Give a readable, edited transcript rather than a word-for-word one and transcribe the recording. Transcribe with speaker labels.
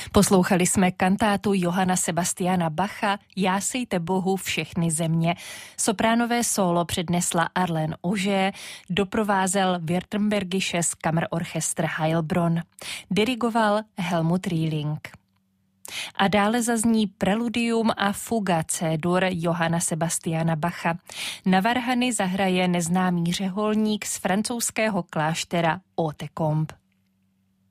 Speaker 1: Poslouchali jsme kantátu Johanna Sebastiana Bacha Jásejte Bohu všechny země. Sopránové sólo přednesla Arlene Auger, doprovázel Württembergisches Kammerorchester Heilbronn. Dirigoval Helmut Rieling. A dále zazní preludium a fuga C-dur Johanna Sebastiana Bacha. Na varhany zahraje neznámý řeholník z francouzského kláštera Hautecombe.